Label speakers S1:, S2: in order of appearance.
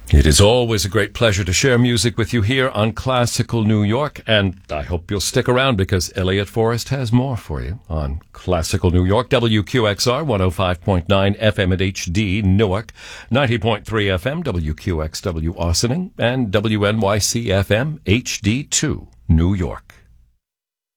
S1: It is always a great pleasure to share music with you here on Classical New York, and I hope you'll stick around because Elliot Forrest has more for you on Classical New York, WQXR 105.9 FM at HD Newark, 90.3 FM WQXW Austining, and WNYC FM HD2 New York.